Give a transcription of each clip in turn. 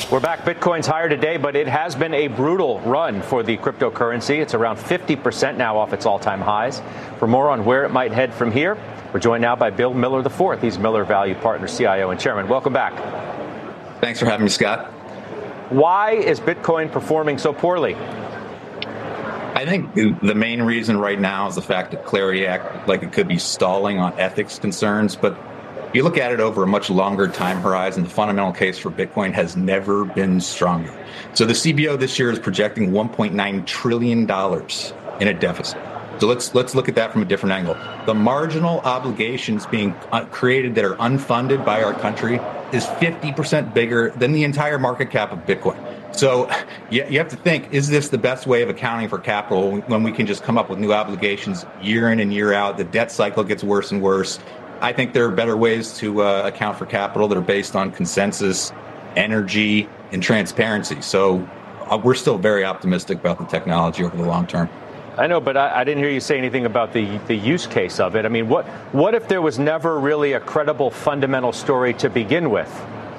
We're back. Bitcoin's higher today, but it has been a brutal run for the cryptocurrency. It's around 50% now off its all-time highs. For more on where it might head from here, we're joined now by Bill Miller IV. He's Miller Value Partners CIO and Chairman. Welcome back. Thanks for having me, Scott. Why is Bitcoin performing so poorly? I think the main reason right now is the fact that Clarity Act, like it could be stalling on ethics concerns, but if you look at it over a much longer time horizon, the fundamental case for Bitcoin has never been stronger. So the CBO this year is projecting $1.9 trillion in a deficit. So let's look at that from a different angle. The marginal obligations being created that are unfunded by our country is 50% bigger than the entire market cap of Bitcoin. So you have to think, is this the best way of accounting for capital when we can just come up with new obligations year in and year out? The debt cycle gets worse and worse. I think there are better ways to account for capital that are based on consensus, energy, and transparency. So we're still very optimistic about the technology over the long term. I know, but I didn't hear you say anything about the use case of it. I mean, what if there was never really a credible fundamental story to begin with?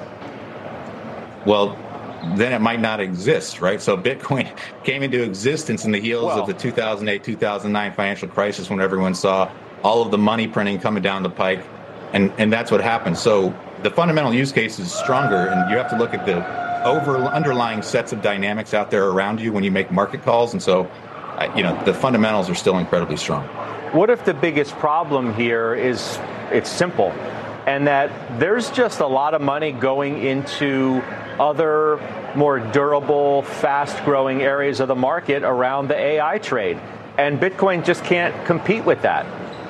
Well, then it might not exist, right? So Bitcoin came into existence in the heels of the 2008-2009 financial crisis when everyone saw all of the money printing coming down the pike, and that's what happened. So the fundamental use case is stronger, and you have to look at the underlying sets of dynamics out there around you when you make market calls, and so the fundamentals are still incredibly strong. What if the biggest problem here is it's simple, and that there's just a lot of money going into other more durable, fast-growing areas of the market around the AI trade, and Bitcoin just can't compete with that?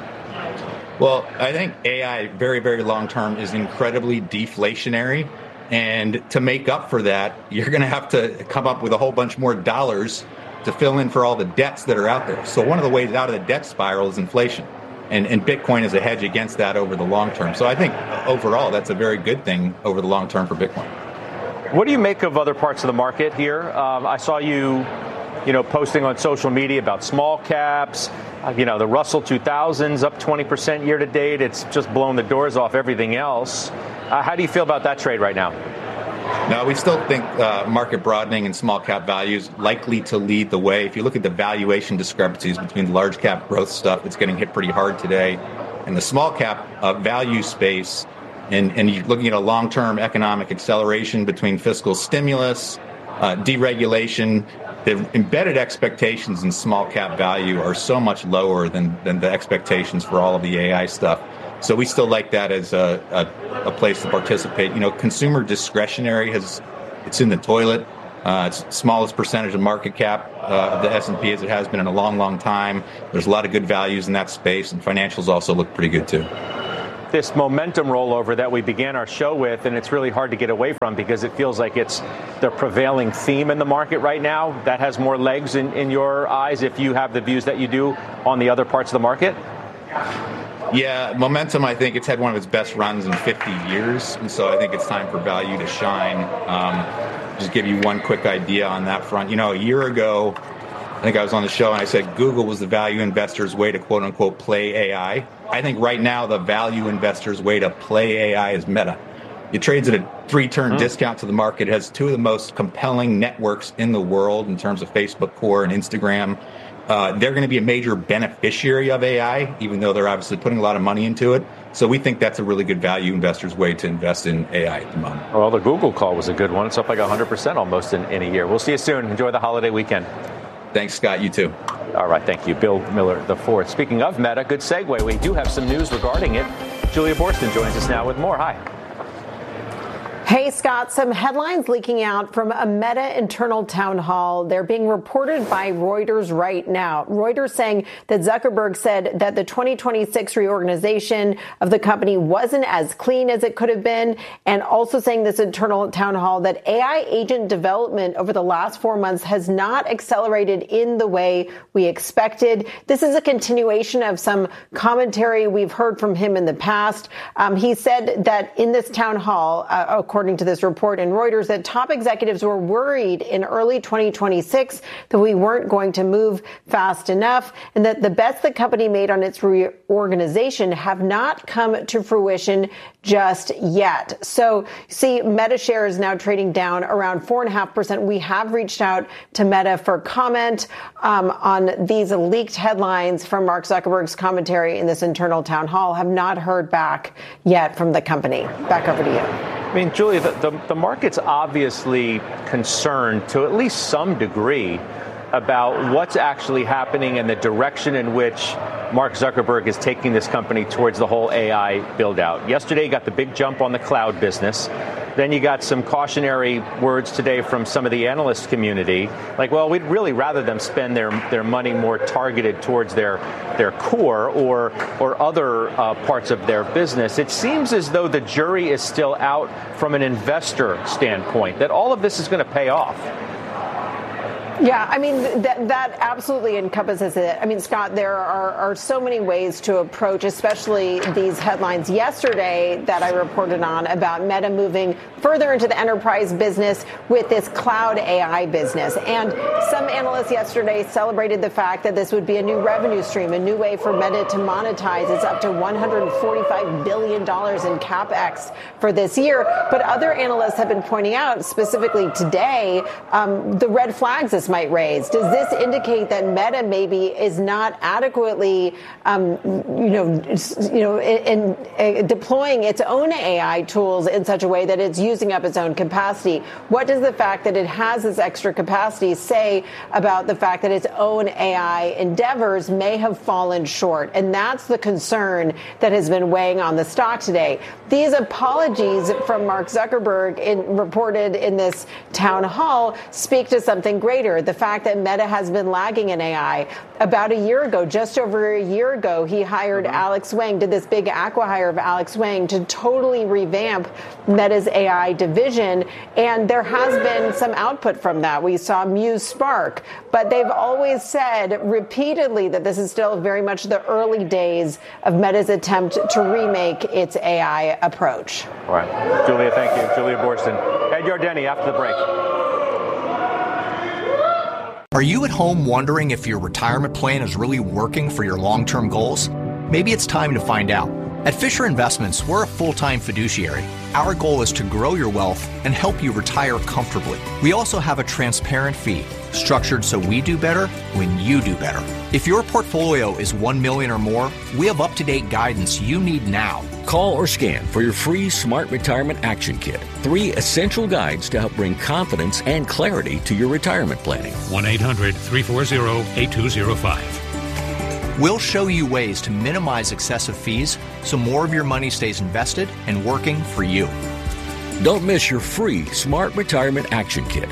Well, I think AI, very, very long term, is incredibly deflationary. And to make up for that, you're going to have to come up with a whole bunch more dollars to fill in for all the debts that are out there. So one of the ways out of the debt spiral is inflation. And Bitcoin is a hedge against that over the long term. So I think overall, that's a very good thing over the long term for Bitcoin. What do you make of other parts of the market here? I saw you posting on social media about small caps. The Russell 2000's up 20% year to date. It's just blown the doors off everything else. How do you feel about that trade right now? No, we still think market broadening and small cap values likely to lead the way. If you look at the valuation discrepancies between the large cap growth stuff, it's getting hit pretty hard today. And the small cap value space, and you're looking at a long-term economic acceleration between fiscal stimulus, deregulation. The embedded expectations in small cap value are so much lower than the expectations for all of the AI stuff. So we still like that as a place to participate. Consumer discretionary it's in the toilet. It's the smallest percentage of market cap of the S&P as it has been in a long, long time. There's a lot of good values in that space, and financials also look pretty good too. This momentum rollover that we began our show with, and it's really hard to get away from because it feels like it's the prevailing theme in the market right now. That has more legs in your eyes if you have the views that you do on the other parts of the market? Yeah, momentum, I think it's had one of its best runs in 50 years. And so I think it's time for value to shine. Just give you one quick idea on that front. A year ago, I think I was on the show and I said Google was the value investor's way to quote unquote play AI. I think right now the value investor's way to play AI is Meta. It trades at a 3-turn discount to the market. It has two of the most compelling networks in the world in terms of Facebook Core and Instagram. They're going to be a major beneficiary of AI, even though they're obviously putting a lot of money into it. So we think that's a really good value investor's way to invest in AI at the moment. Well, the Google call was a good one. It's up like 100% almost in a year. We'll see you soon. Enjoy the holiday weekend. Thanks, Scott. You too. All right. Thank you. Bill Miller IV. Speaking of Meta, good segue. We do have some news regarding it. Julia Boorstin joins us now with more. Hi. Hey, Scott, some headlines leaking out from a Meta internal town hall. They're being reported by Reuters right now. Reuters saying that Zuckerberg said that the 2026 reorganization of the company wasn't as clean as it could have been, and also saying this internal town hall that AI agent development over the last 4 months has not accelerated in the way we expected. This is a continuation of some commentary we've heard from him in the past. He said that in this town hall, according according to this report in Reuters, that top executives were worried in early 2026 that we weren't going to move fast enough and that the bets the company made on its reorganization have not come to fruition just yet. So, see, Meta shares now trading down around 4.5%. We have reached out to Meta for comment on these leaked headlines from Mark Zuckerberg's commentary in this internal town hall. Have not heard back yet from the company. Back over to you. I mean, Julia, the market's obviously concerned to at least some degree about what's actually happening and the direction in which Mark Zuckerberg is taking this company towards the whole AI build out. Yesterday, you got the big jump on the cloud business. Then you got some cautionary words today from some of the analyst community, like, well, we'd really rather them spend their money more targeted towards their core or other parts of their business. It seems as though the jury is still out from an investor standpoint, that all of this is going to pay off. Yeah, I mean, that absolutely encompasses it. I mean, Scott, there are so many ways to approach, especially these headlines yesterday that I reported on about Meta moving further into the enterprise business with this cloud AI business. And some analysts yesterday celebrated the fact that this would be a new revenue stream, a new way for Meta to monetize. It's up to $145 billion in CapEx for this year. But other analysts have been pointing out, specifically today, the red flags this might raise. Does this indicate that Meta maybe is not adequately, in deploying its own AI tools in such a way that it's using up its own capacity? What does the fact that it has this extra capacity say about the fact that its own AI endeavors may have fallen short? And that's the concern that has been weighing on the stock today. These apologies from Mark Zuckerberg reported in this town hall speak to something greater. The fact that Meta has been lagging in AI. About a year ago, just over a year ago, he hired Alex Wang, did this big acqui-hire of Alex Wang to totally revamp Meta's AI division. And there has been some output from that. We saw Muse Spark, but they've always said repeatedly that this is still very much the early days of Meta's attempt to remake its AI approach. All right. Julia, thank you. Julia Boorstin. Ed Yardeni after the break. Are you at home wondering if your retirement plan is really working for your long-term goals? Maybe it's time to find out. At Fisher Investments, we're a full-time fiduciary. Our goal is to grow your wealth and help you retire comfortably. We also have a transparent fee, structured so we do better when you do better. If your portfolio is $1 million or more, we have up-to-date guidance you need now. Call or scan for your free Smart Retirement Action Kit. 3 essential guides to help bring confidence and clarity to your retirement planning. 1-800-340-8205. We'll show you ways to minimize excessive fees so more of your money stays invested and working for you. Don't miss your free Smart Retirement Action Kit.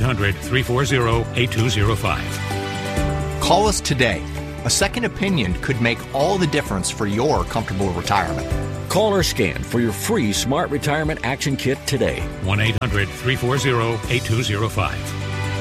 1-800-340-8205. Call us today. A second opinion could make all the difference for your comfortable retirement. Call or scan for your free Smart Retirement Action Kit today. 1-800-340-8205.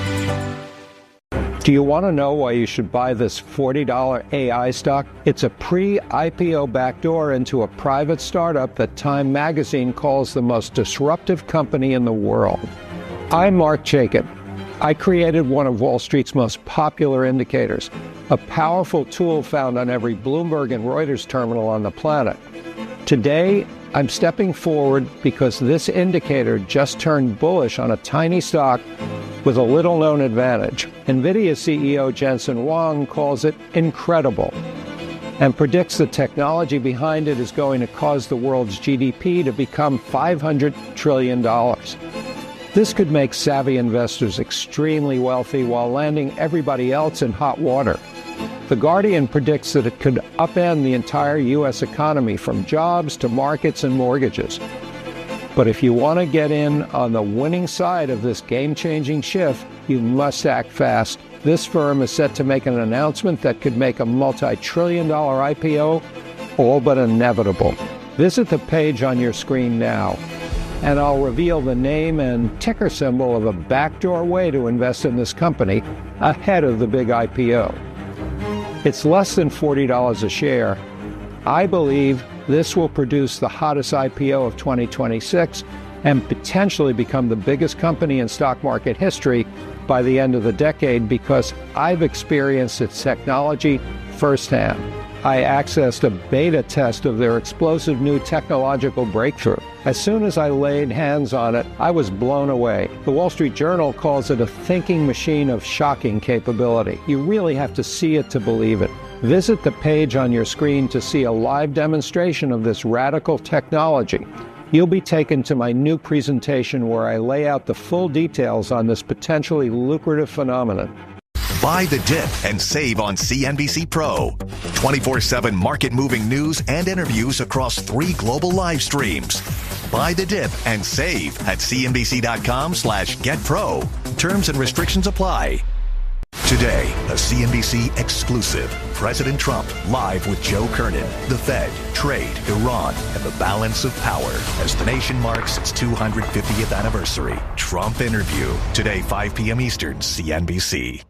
Do you want to know why you should buy this $40 AI stock? It's a pre-IPO backdoor into a private startup that Time Magazine calls the most disruptive company in the world. I'm Mark Chaikin. I created one of Wall Street's most popular indicators, a powerful tool found on every Bloomberg and Reuters terminal on the planet. Today, I'm stepping forward because this indicator just turned bullish on a tiny stock with a little-known advantage. NVIDIA CEO Jensen Huang calls it incredible and predicts the technology behind it is going to cause the world's GDP to become $500 trillion. This could make savvy investors extremely wealthy while landing everybody else in hot water. The Guardian predicts that it could upend the entire U.S. economy from jobs to markets and mortgages. But if you want to get in on the winning side of this game-changing shift, you must act fast. This firm is set to make an announcement that could make a multi-trillion-dollar IPO all but inevitable. Visit the page on your screen now, and I'll reveal the name and ticker symbol of a backdoor way to invest in this company ahead of the big IPO. It's less than $40 a share. I believe this will produce the hottest IPO of 2026 and potentially become the biggest company in stock market history by the end of the decade because I've experienced its technology firsthand. I accessed a beta test of their explosive new technological breakthrough. As soon as I laid hands on it, I was blown away. The Wall Street Journal calls it a thinking machine of shocking capability. You really have to see it to believe it. Visit the page on your screen to see a live demonstration of this radical technology. You'll be taken to my new presentation where I lay out the full details on this potentially lucrative phenomenon. Buy the dip and save on CNBC Pro. 24/7 market-moving news and interviews across 3 global live streams. Buy the dip and save at cnbc.com/getpro. Terms and restrictions apply. Today, a CNBC exclusive. President Trump live with Joe Kernan. The Fed, trade, Iran, and the balance of power as the nation marks its 250th anniversary. Trump interview. Today, 5 p.m. Eastern, CNBC.